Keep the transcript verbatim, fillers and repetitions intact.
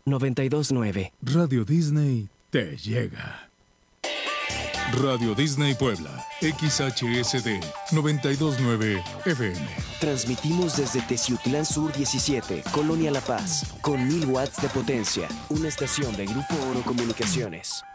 noventa y dos punto nueve. Radio Disney te llega. Radio Disney Puebla, X H S D noventa y dos punto nueve F M. Transmitimos desde Teciutlán Sur diecisiete, Colonia La Paz, con mil watts de potencia. Una estación de Grupo Oro Comunicaciones.